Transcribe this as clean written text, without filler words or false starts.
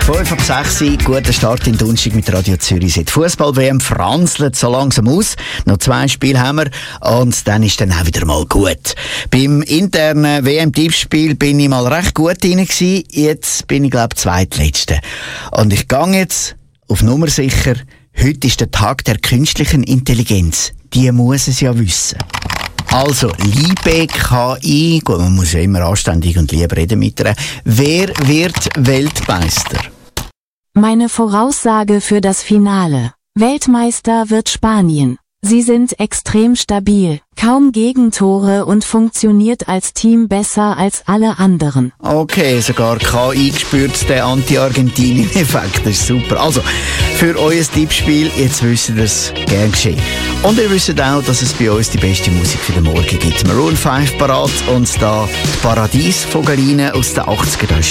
5 ab 6 Uhr, guter Start in Donnerstag mit Radio Zürich. Die Fußball-WM franzelt so langsam aus. Noch 2 Spiele haben wir und dann ist dann auch wieder mal gut. Beim internen WM-Tippspiel bin ich mal recht gut drin gewesen. Jetzt bin ich, glaube ich, zweitletzte. Und ich gehe jetzt auf Nummer sicher. Heute ist der Tag der künstlichen Intelligenz. Die muss es ja wissen. Also, liebe KI, gut, man muss ja immer anständig und lieb reden mit ihr. Wer wird Weltmeister? Meine Voraussage für das Finale. Weltmeister wird Spanien. Sie sind extrem stabil, kaum Gegentore und funktioniert als Team besser als alle anderen. Okay, sogar KI spürt den Anti-Argentinien-Effekt. Das ist super. Also, für euer Tippspiel, jetzt wisst ihr es, gern geschehen. Und ihr wisst auch, dass es bei uns die beste Musik für den Morgen gibt. Maroon 5 parat und da die Paradiesvogeline aus den 80er.